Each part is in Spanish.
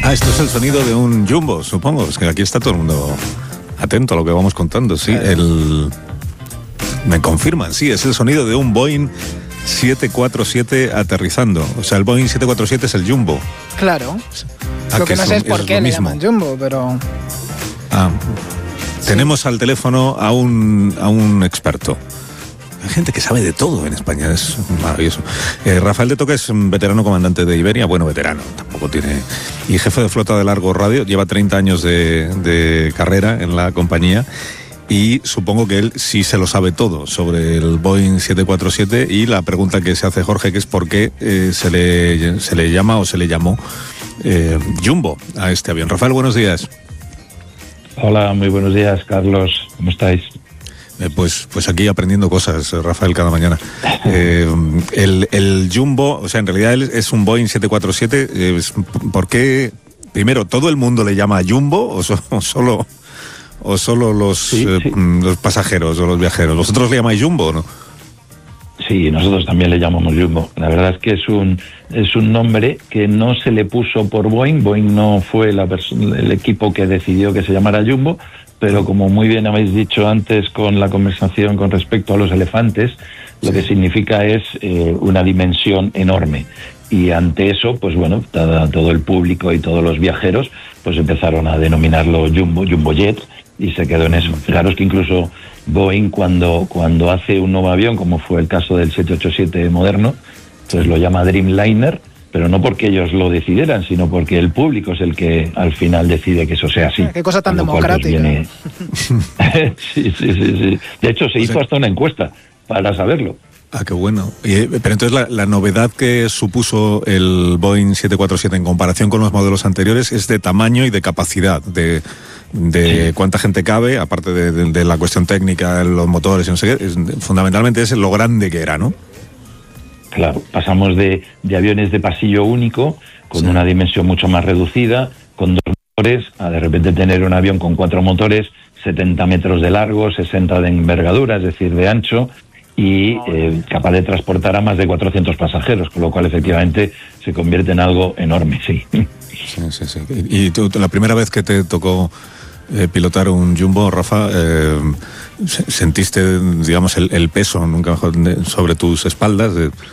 Esto es el sonido de un jumbo, supongo. Es que aquí está todo el mundo atento a lo que vamos contando, sí. Me confirman, sí, es el sonido de un Boeing 747 aterrizando. O sea, el Boeing 747 es el jumbo. Claro. Lo que no sé es por qué le llaman jumbo, pero... Tenemos al teléfono a un experto. Hay gente que sabe de todo en España, es maravilloso. Rafael de Toca es un veterano comandante de Iberia, bueno, veterano, tampoco tiene... Y jefe de flota de largo radio, lleva 30 años de carrera en la compañía y supongo que él sí se lo sabe todo sobre el Boeing 747 y la pregunta que se hace Jorge, que es por qué se le llama o se le llamó jumbo a este avión. Rafael, buenos días. Hola, muy buenos días, Carlos. ¿Cómo estáis? Pues aquí aprendiendo cosas, Rafael, cada mañana. El jumbo, o sea, en realidad es un Boeing 747. ¿Por qué, primero, todo el mundo le llama jumbo o solo los pasajeros o los viajeros? ¿Vosotros le llamáis jumbo o no? Sí, nosotros también le llamamos jumbo. La verdad es que es un nombre que no se le puso por Boeing. Boeing no fue el equipo que decidió que se llamara jumbo, pero como muy bien habéis dicho antes con la conversación con respecto a los elefantes, lo que significa es una dimensión enorme. Y ante eso, pues bueno, todo el público y todos los viajeros pues empezaron a denominarlo jumbo jet, y se quedó en eso. Fijaros que incluso Boeing cuando hace un nuevo avión, como fue el caso del 787 moderno, pues lo llama Dreamliner, pero no porque ellos lo decidieran, sino porque el público es el que al final decide que eso sea así. Qué cosa tan democrática. Sí. De hecho, se hizo hasta una encuesta para saberlo. Qué bueno. Pero entonces la novedad que supuso el Boeing 747 en comparación con los modelos anteriores es de tamaño y de capacidad, de cuánta gente cabe, aparte de la cuestión técnica, los motores y no sé qué, fundamentalmente es lo grande que era, ¿no? Claro, pasamos de aviones de pasillo único, con una dimensión mucho más reducida, con 2 motores, a de repente tener un avión con 4 motores, 70 metros de largo, 60 de envergadura, es decir, de ancho, y capaz de transportar a más de 400 pasajeros, con lo cual efectivamente se convierte en algo enorme, sí. Sí. ¿Y tú, la primera vez que te tocó pilotar un jumbo, Rafa, sentiste, digamos, el peso nunca mejor sobre tus espaldas?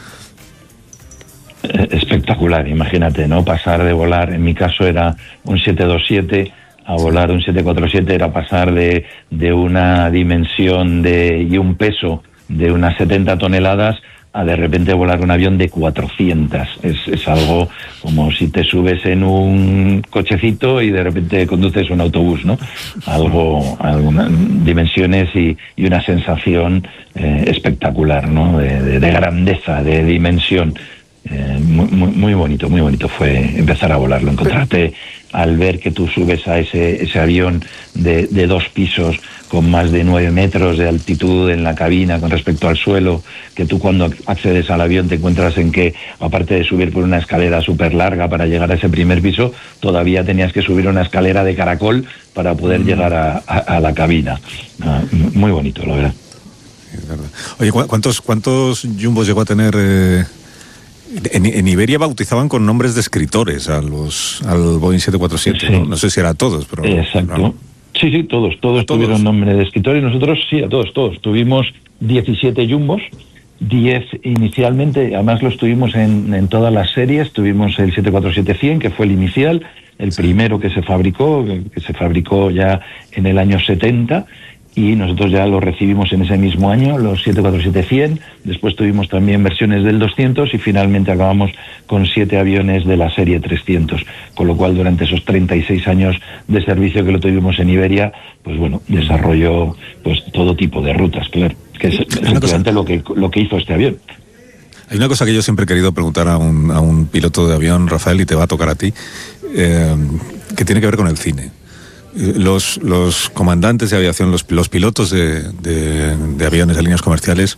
Espectacular, imagínate, ¿no? Pasar de volar, en mi caso era un 727, a volar un 747 era pasar de una dimensión y un peso de unas 70 toneladas a de repente volar un avión de 400. Es algo como si te subes en un cochecito y de repente conduces un autobús, ¿no? Algunas dimensiones y una sensación espectacular, ¿no? De grandeza, de dimensión. Muy bonito fue empezar a volarlo, encontrarte al ver que tú subes a ese avión de 2 pisos con más de 9 metros de altitud en la cabina con respecto al suelo, que tú cuando accedes al avión te encuentras en que, aparte de subir por una escalera súper larga para llegar a ese primer piso, todavía tenías que subir una escalera de caracol para poder llegar a la cabina. Muy bonito, la verdad. Oye, ¿cuántos jumbos llegó a tener? En Iberia bautizaban con nombres de escritores al Boeing 747, sí. ¿no? No sé si era a todos, pero... Exacto. No. Sí, todos tuvieron nombre de escritores. Nosotros sí, a todos. Tuvimos 17 jumbos, 10 inicialmente, además los tuvimos en todas las series. Tuvimos el 747-100, que fue el inicial, el primero que se fabricó ya en el año 70, y nosotros ya lo recibimos en ese mismo año, los 747-100, después tuvimos también versiones del 200 y finalmente acabamos con 7 aviones de la serie 300, con lo cual durante esos 36 años de servicio que lo tuvimos en Iberia, pues bueno, desarrolló pues todo tipo de rutas, claro, que es exactamente lo que hizo este avión. Hay una cosa que yo siempre he querido preguntar a un piloto de avión, Rafael, y te va a tocar a ti, que tiene que ver con el cine. Los comandantes de aviación, los pilotos de aviones de líneas comerciales,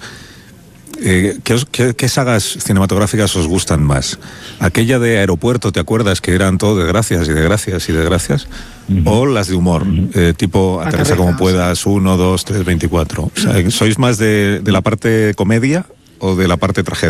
¿qué sagas cinematográficas os gustan más? ¿Aquella de Aeropuerto, te acuerdas, que eran todo de gracias y de gracias y de gracias? ¿O las de humor, tipo Aterriza como puedas, 1, 2, 3, 24? O sea, ¿sois más de la parte comedia o de la parte tragedia?